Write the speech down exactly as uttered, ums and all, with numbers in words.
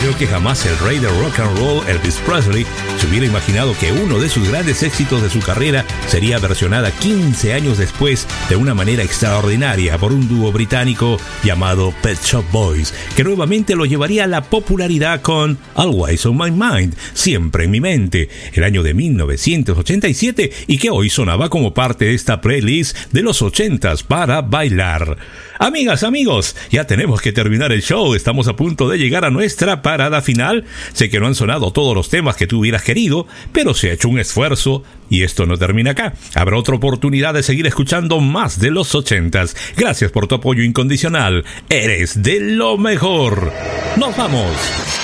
Creo que jamás el rey de rock and roll, Elvis Presley, se hubiera imaginado que uno de sus grandes éxitos de su carrera sería versionada quince años después de una manera extraordinaria por un dúo británico llamado Pet Shop Boys, que nuevamente lo llevaría a la popularidad con Always on My Mind, siempre en mi mente, el año de mil novecientos ochenta y siete, y que hoy sonaba como parte de esta playlist de los ochentas para bailar. Amigas, amigos, ya tenemos que terminar el show. Estamos a punto de llegar a nuestra parada final. Sé que no han sonado todos los temas que tú hubieras querido, pero se ha hecho un esfuerzo y esto no termina acá. Habrá otra oportunidad de seguir escuchando más de los ochentas. Gracias por tu apoyo incondicional. Eres de lo mejor. ¡Nos vamos!